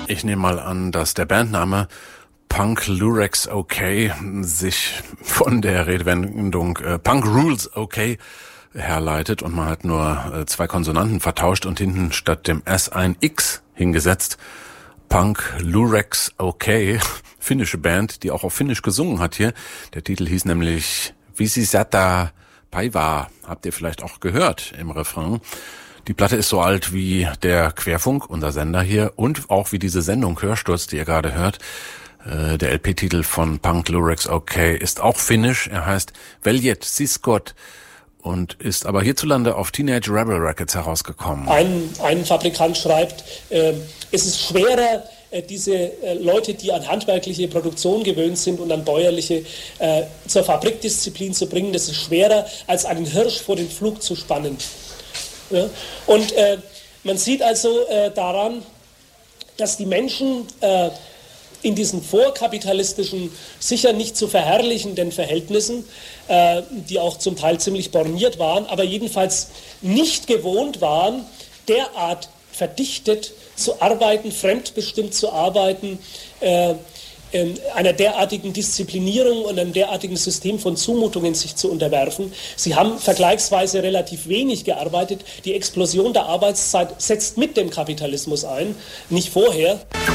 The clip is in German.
Ich nehme mal an, dass der Bandname Punk Lurex OK sich von der Redewendung Punk Rules OK herleitet und man hat nur zwei Konsonanten vertauscht und hinten statt dem S ein X hingesetzt. Punk Lurex OK, finnische Band, die auch auf Finnisch gesungen hat hier. Der Titel hieß nämlich Visisata Paiva, habt ihr vielleicht auch gehört im Refrain. Die Platte ist so alt wie der Querfunk, unser Sender hier, und auch wie diese Sendung Hörsturz, die ihr gerade hört. Der LP-Titel von Punk Lurex OK ist auch finnisch. Er heißt Veljet Siskot und ist aber hierzulande auf Teenage Rebel Records herausgekommen. Ein Fabrikant schreibt, es ist schwerer, diese Leute, die an handwerkliche Produktion gewöhnt sind und an bäuerliche, zur Fabrikdisziplin zu bringen. Das ist schwerer, als einen Hirsch vor den Pflug zu spannen. Ja? Und man sieht also daran, dass die Menschen in diesen vorkapitalistischen, sicher nicht zu verherrlichenden Verhältnissen, die auch zum Teil ziemlich borniert waren, aber jedenfalls nicht gewohnt waren, derart verdichtet zu arbeiten, fremdbestimmt zu arbeiten, einer derartigen Disziplinierung und einem derartigen System von Zumutungen sich zu unterwerfen. Sie haben vergleichsweise relativ wenig gearbeitet. Die Explosion der Arbeitszeit setzt mit dem Kapitalismus ein, nicht vorher.